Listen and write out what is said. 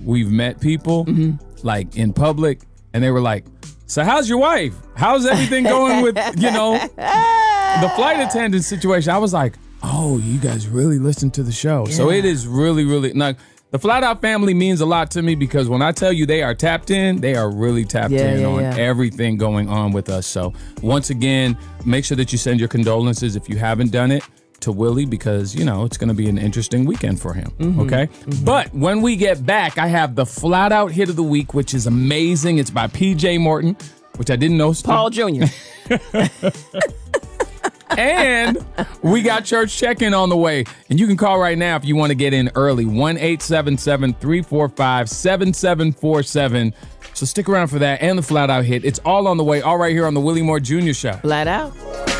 we've met people like in public, and they were like, "So how's your wife? How's everything going with the flight attendant situation?" I was like, "Oh, you guys really listen to the show." Yeah. So it is really, really now. The Flat Out family means a lot to me because when I tell you they are tapped in, they are really tapped in on everything going on with us. So once again, make sure that you send your condolences if you haven't done it to Willie because, it's going to be an interesting weekend for him. Okay? But when we get back, I have the Flat Out hit of the week, which is amazing. It's by PJ Morton, which I didn't know. Paul Jr. And we got church check-in on the way. And you can call right now if you want to get in early. 1-877-345-7747. So stick around for that and the Flat Out hit. It's all on the way, all right here on the Willie Moore Jr. Show. Flat Out.